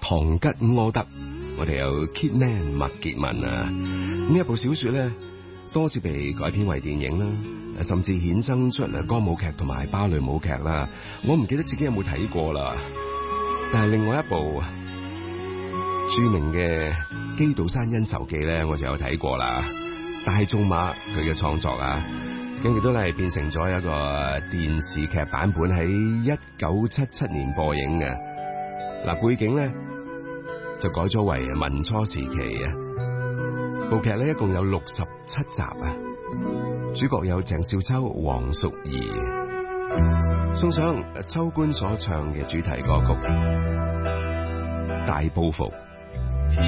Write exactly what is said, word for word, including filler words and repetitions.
唐吉訶德，我哋有 Kidman 麥潔文啊。呢一部小說咧，多次被改編為電影啦，甚至衍生出嚟歌舞劇同埋芭蕾舞劇啦。我唔記得自己有冇睇過啦。但係另外一部著名嘅《基督山恩仇記》咧，我就有睇過啦。大仲馬佢嘅創作啊，咁亦都係變成咗一個電視劇版本，喺一九七七年播映嘅。嗱，背景咧就改咗為民初時期啊。部劇咧一共有六十七集啊，主角有鄭少秋、黃淑儀。送上秋官所唱嘅主題歌曲《大報復》。